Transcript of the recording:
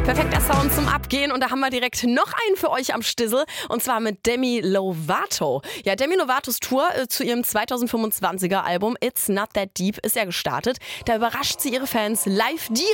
Perfekter Sound zum Abgehen und da haben wir direkt noch einen für euch am Stissel und zwar mit Demi Lovato. Ja, Demi Lovatos Tour zu ihrem 2025er Album It's Not That Deep ist ja gestartet. Da überrascht sie ihre Fans live